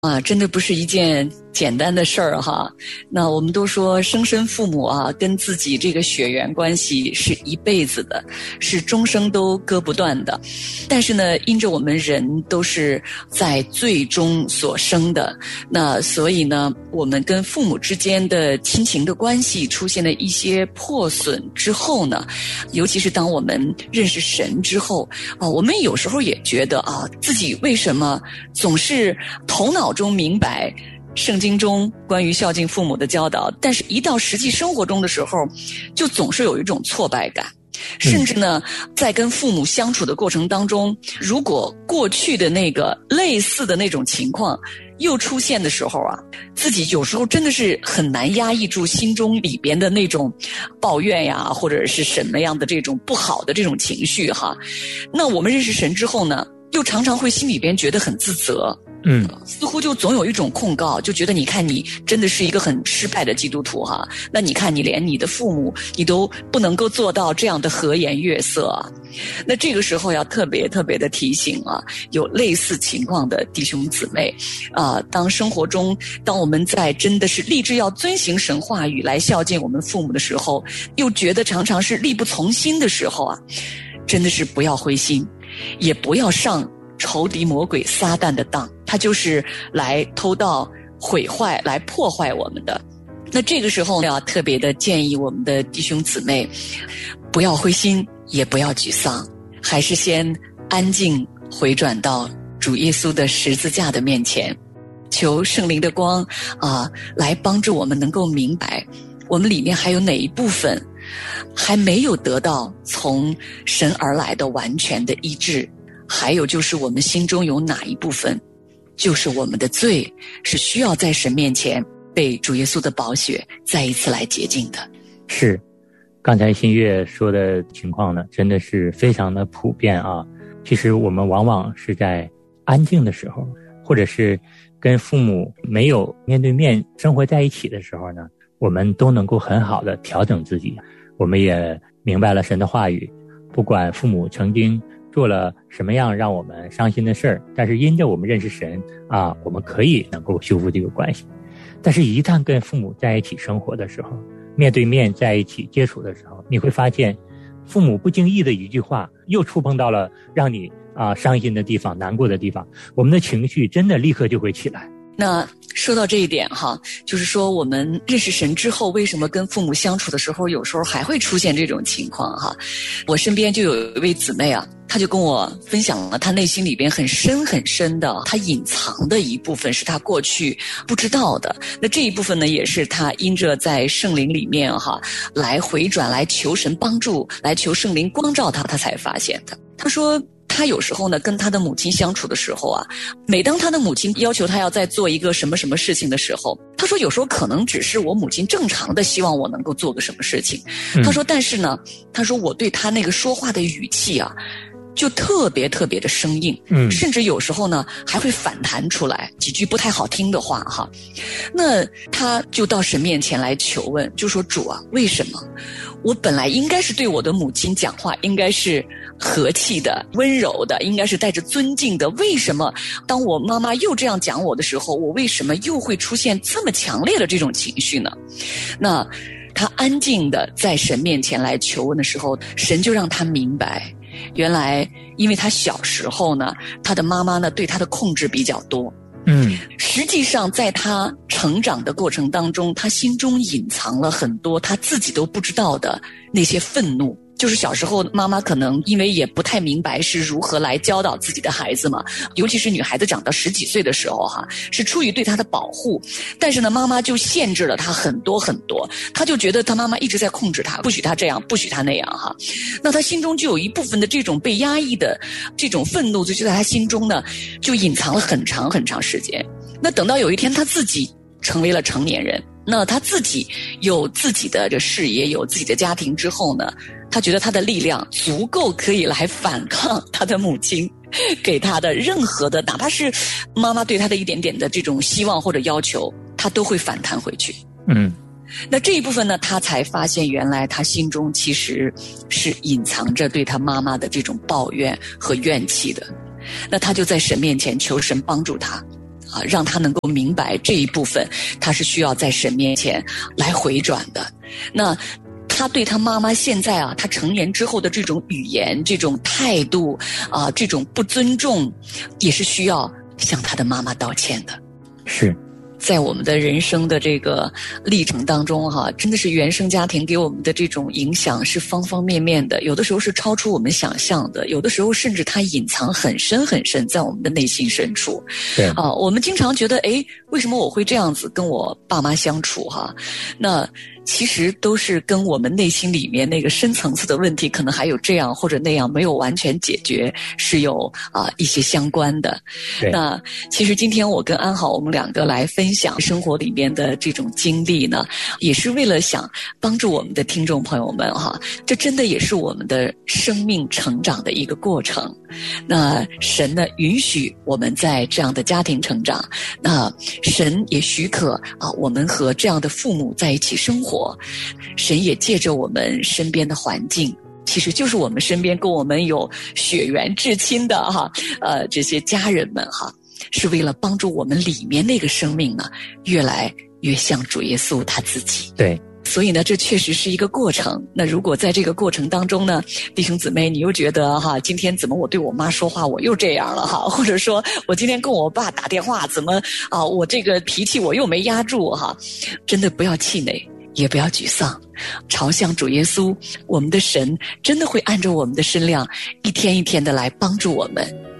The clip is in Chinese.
啊，真的不是一件简单的事儿哈。那我们都说生身父母啊，跟自己这个血缘关系是一辈子的，是终生都割不断的。但是呢，因着我们人都是在最终所生的，那所以呢，我们跟父母之间的亲情的关系出现了一些破损之后呢，尤其是当我们认识神之后啊，我们有时候也觉得啊，自己为什么总是头脑中明白圣经中关于孝敬父母的教导，但是一到实际生活中的时候，就总是有一种挫败感。甚至呢，在跟父母相处的过程当中，如果过去的那个类似的那种情况又出现的时候啊，自己有时候真的是很难压抑住心中里边的那种抱怨呀，或者是什么样的这种不好的这种情绪哈。那我们认识神之后呢，又常常会心里边觉得很自责。似乎就总有一种控告，就觉得你看你真的是一个很失败的基督徒哈，那你看你连你的父母你都不能够做到这样的和颜悦色啊。那这个时候要特别特别的提醒啊，有类似情况的弟兄姊妹啊，当生活中当我们在真的是立志要遵行神话语来孝敬我们父母的时候，又觉得常常是力不从心的时候啊，真的是不要灰心，也不要上仇敌魔鬼撒旦的当，他就是来偷盗毁坏来破坏我们的。那这个时候要特别的建议我们的弟兄姊妹不要灰心，也不要沮丧，还是先安静回转到主耶稣的十字架的面前，求圣灵的光啊，来帮助我们能够明白我们里面还有哪一部分还没有得到从神而来的完全的医治，还有就是我们心中有哪一部分就是我们的罪，是需要在神面前被主耶稣的宝血再一次来洁净的。 是，刚才新月说的情况呢，真的是非常的普遍啊。其实我们往往是在安静的时候，或者是跟父母没有面对面生活在一起的时候呢，我们都能够很好的调整自己。我们也明白了神的话语，不管父母曾经做了什么样让我们伤心的事儿，但是因着我们认识神啊，我们可以能够修复这个关系。但是一旦跟父母在一起生活的时候，面对面在一起接触的时候，你会发现父母不经意的一句话又触碰到了让你伤心的地方，难过的地方，我们的情绪真的立刻就会起来。 那说到这一点哈，就是说我们认识神之后，为什么跟父母相处的时候，有时候还会出现这种情况哈？我身边就有一位姊妹啊，她就跟我分享了她内心里边很深很深的，她隐藏的一部分是她过去不知道的。那这一部分呢，也是她因着在圣灵里面哈，来回转，来求神帮助，来求圣灵光照她，她才发现的。她说他有时候呢跟他的母亲相处的时候啊，每当他的母亲要求他要再做一个什么什么事情的时候，他说有时候可能只是我母亲正常的希望我能够做个什么事情。他说但是呢，他说我对他那个说话的语气啊，就特别特别的生硬，甚至有时候呢还会反弹出来几句不太好听的话哈。那他就到神面前来求问，就说主啊，为什么我本来应该是对我的母亲讲话应该是和气的温柔的，应该是带着尊敬的，为什么当我妈妈又这样讲我的时候，我为什么又会出现这么强烈的这种情绪呢？那他安静的在神面前来求问的时候，神就让他明白，原来因为他小时候呢，他的妈妈呢对他的控制比较多，实际上在他成长的过程当中，他心中隐藏了很多他自己都不知道的那些愤怒。就是小时候妈妈可能因为也不太明白是如何来教导自己的孩子嘛，尤其是女孩子长到10几岁的时候哈，是出于对她的保护，但是呢妈妈就限制了她很多很多，她就觉得她妈妈一直在控制她，不许她这样，不许她那样哈。那她心中就有一部分的这种被压抑的这种愤怒，就在她心中呢就隐藏了很长很长时间。那等到有一天她自己成为了成年人，那他自己有自己的这事业，有自己的家庭之后呢，他觉得他的力量足够可以来反抗他的母亲给他的任何的，哪怕是妈妈对他的一点点的这种希望或者要求，他都会反弹回去。那这一部分呢，他才发现原来他心中其实是隐藏着对他妈妈的这种抱怨和怨气的。那他就在神面前求神帮助他让他能够明白这一部分他是需要在神面前来回转的。那他对他妈妈现在他成年之后的这种语言、这种态度这种不尊重，也是需要向他的妈妈道歉的。 是。 在我们的人生的这个历程当中真的是原生家庭给我们的这种影响是方方面面的，有的时候是超出我们想象的，有的时候甚至它隐藏很深很深在我们的内心深处。 对我们经常觉得为什么我会这样子跟我爸妈相处那其实都是跟我们内心里面那个深层次的问题可能还有这样或者那样没有完全解决是有一些相关的。那其实今天我跟安好我们两个来分享生活里面的这种经历呢，也是为了想帮助我们的听众朋友们这真的也是我们的生命成长的一个过程。那神呢允许我们在这样的家庭成长，那神也许可我们和这样的父母在一起生活，神也借着我们身边的环境，其实就是我们身边跟我们有血缘至亲的这些家人们是为了帮助我们里面那个生命呢越来越像主耶稣他自己。 对， 所以呢这确实是一个过程。那如果在这个过程当中呢，弟兄姊妹你又觉得今天怎么我对我妈说话我又这样了或者说我今天跟我爸打电话怎么我这个脾气我又没压住真的不要气馁，也不要沮丧，朝向主耶稣，我们的神真的会按照我们的身量一天一天的来帮助我们